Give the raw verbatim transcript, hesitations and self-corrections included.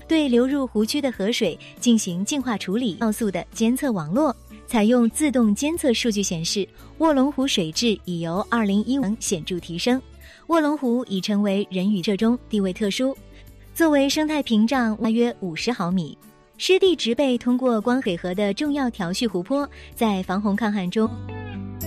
对流入湖区的河水进行净化处理要素的监测网络。采用自动监测数据显示，卧龙湖水质已由二零一五年显著提升，卧龙湖已成为人语社中地位特殊。作为生态屏障大约五十毫米，湿地植被通过观水河的重要调蓄湖泊，在防洪抗旱中